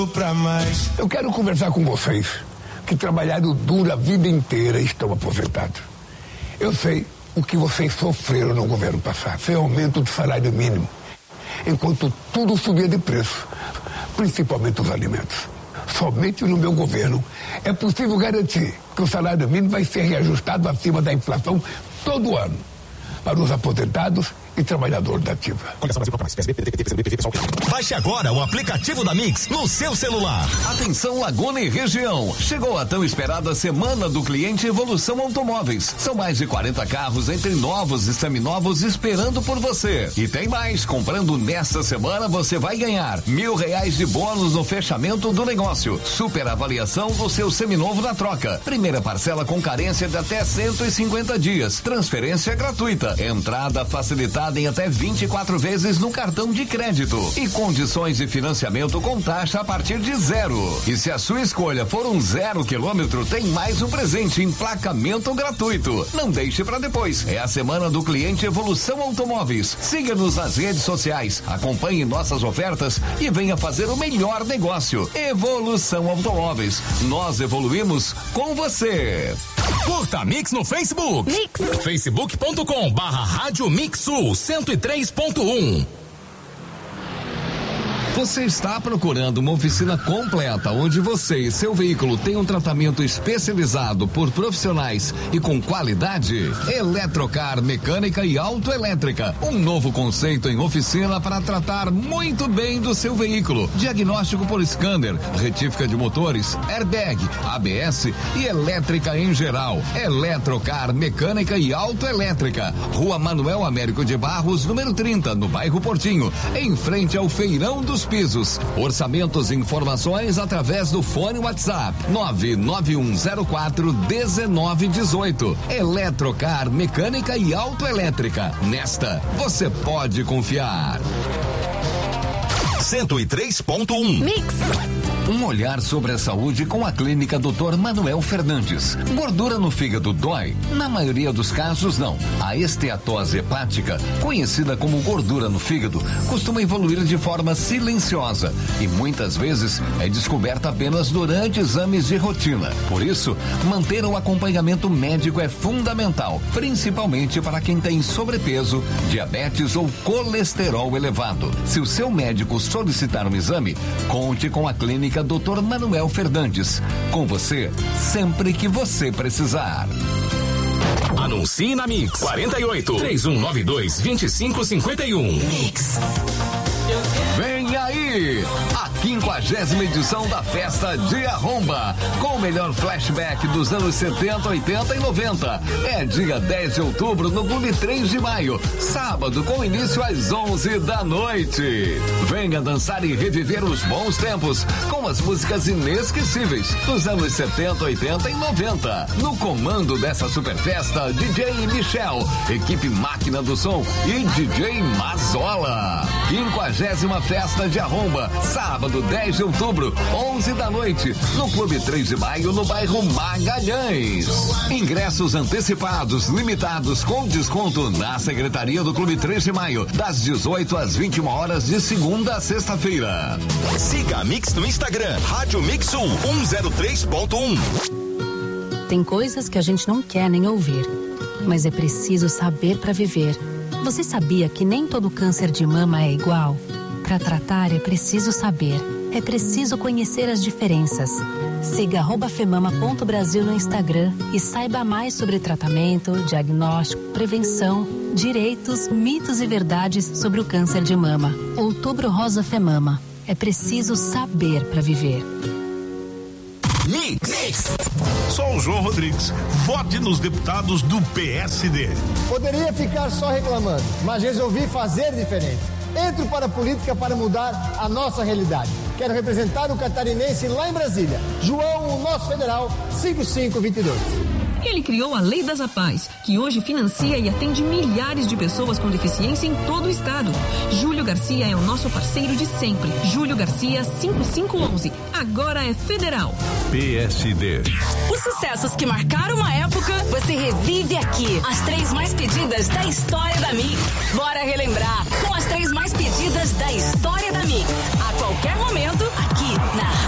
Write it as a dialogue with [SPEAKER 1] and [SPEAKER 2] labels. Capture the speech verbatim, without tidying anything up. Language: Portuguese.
[SPEAKER 1] Pra mais.
[SPEAKER 2] Eu quero conversar com vocês que trabalharam duro a vida inteira e estão aposentados. Eu sei o que vocês sofreram no governo passado, sem aumento do salário mínimo, enquanto tudo subia de preço, principalmente os alimentos. Somente no meu governo é possível garantir que o salário mínimo vai ser reajustado acima da inflação todo ano para os aposentados e trabalhadores da ativa.
[SPEAKER 3] Baixe agora o aplicativo da Mix no seu celular.
[SPEAKER 4] Atenção Laguna e região. Chegou a tão esperada Semana do Cliente Evolução Automóveis. São mais de quarenta carros entre novos e seminovos esperando por você. E tem mais, comprando nesta semana você vai ganhar mil reais de bônus no fechamento do negócio. Super avaliação do seu seminovo na troca. Primeira parcela com carência de até cento e cinquenta dias. Transferência gratuita. Entrada facilitada em até vinte e quatro vezes no cartão de crédito e condições de financiamento com taxa a partir de zero. E se a sua escolha for um zero quilômetro, tem mais um presente, emplacamento gratuito. Não deixe para depois. É a Semana do Cliente Evolução Automóveis. Siga-nos nas redes sociais, acompanhe nossas ofertas e venha fazer o melhor negócio. Evolução Automóveis. Nós evoluímos com você.
[SPEAKER 3] Curta Mix no Facebook. Mix. facebook ponto com barra Rádio Mix Sul cento e três ponto um.
[SPEAKER 4] Você está procurando uma oficina completa onde você e seu veículo tem um tratamento especializado por profissionais e com qualidade? Eletrocar Mecânica e Autoelétrica, um novo conceito em oficina para tratar muito bem do seu veículo. Diagnóstico por scanner, retífica de motores, airbag, A B S e elétrica em geral. Eletrocar Mecânica e Autoelétrica, Rua Manuel Américo de Barros, número trinta, no bairro Portinho, em frente ao Feirão dos Pisos. Orçamentos e informações através do fone WhatsApp nove nove um zero quatro um nove um oito. Eletrocar Mecânica e Autoelétrica. Nesta você pode confiar.
[SPEAKER 3] cento e três ponto um.
[SPEAKER 4] Mix. Um olhar sobre a saúde com a clínica doutor Manuel Fernandes. Gordura no fígado dói? Na maioria dos casos, não. A esteatose hepática, conhecida como gordura no fígado, costuma evoluir de forma silenciosa e muitas vezes é descoberta apenas durante exames de rotina. Por isso, manter o acompanhamento médico é fundamental, principalmente para quem tem sobrepeso, diabetes ou colesterol elevado. Se o seu médico solicitar um exame, conte com a clínica doutor Manuel Fernandes. Com você, sempre que você precisar.
[SPEAKER 3] Anuncie na Mix. quarenta e oito, três um nove dois, vinte e cinco cinquenta e um. Mix.
[SPEAKER 4] Vem aí, a quinquagésima edição da Festa de Arromba, com o melhor flashback dos anos setenta, oitenta e noventa. É dia dez de outubro no Clube três de Maio, sábado com início às onze da noite. Venha dançar e reviver os bons tempos com as músicas inesquecíveis dos anos setenta, oitenta e noventa. No comando dessa super festa, D J Michel, equipe Máquina do Som e D J Mazola. quinquagésima Festa de Arromba, sábado dez de outubro, onze da noite, no Clube três de Maio, no bairro Magalhães. Ingressos antecipados, limitados, com desconto na Secretaria do Clube três de Maio, das dezoito às vinte e uma horas de segunda a sexta-feira.
[SPEAKER 3] Siga a Mix no Instagram, Rádio Mix Sul cento e três ponto um.
[SPEAKER 5] Tem coisas que a gente não quer nem ouvir, mas é preciso saber para viver. Você sabia que nem todo câncer de mama é igual? Para tratar é preciso saber, é preciso conhecer as diferenças. Siga arroba femama ponto brasil no Instagram e saiba mais sobre tratamento, diagnóstico, prevenção, direitos, mitos e verdades sobre o câncer de mama. Outubro Rosa Femama. É preciso saber para viver.
[SPEAKER 3] Mix. Mix.
[SPEAKER 6] Sou o João Rodrigues. Vote nos deputados do P S D.
[SPEAKER 7] Poderia ficar só reclamando, mas resolvi fazer diferente. Entro para a política para mudar a nossa realidade. Quero representar o catarinense lá em Brasília. João, o nosso federal, cinco cinco dois dois.
[SPEAKER 1] Ele criou a Lei das APAES, que hoje financia e atende milhares de pessoas com deficiência em todo o estado. Júlio Garcia é o nosso parceiro de sempre. Júlio Garcia cinco cinco um um. Agora é federal.
[SPEAKER 8] P S D.
[SPEAKER 9] Os sucessos que marcaram uma época, você revive aqui. As três mais pedidas da história da Mix. Bora relembrar com as três mais pedidas da história da Mix. A qualquer momento, aqui na